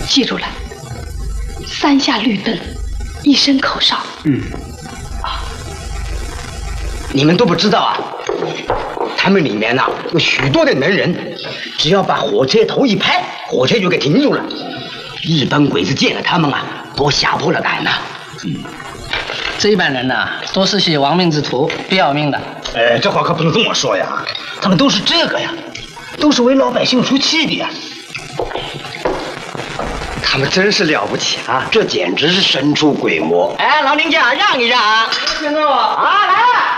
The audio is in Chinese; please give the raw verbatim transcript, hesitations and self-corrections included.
记住了，三下绿灯，一声口哨。 嗯。啊，你们都不知道啊？他们里面呐、啊、有许多的能人，只要把火车头一拍，火车就给停住了。日本鬼子见了他们啊，都吓破了胆呐、啊。 嗯，这一般人呐、啊，都是些亡命之徒，不要命的。 哎，这话可不能这么说呀，他们都是这个呀，都是为老百姓出气的呀。他们真是了不起啊，这简直是神出鬼没。 哎，老林家让一让啊！ 听着我啊，来了。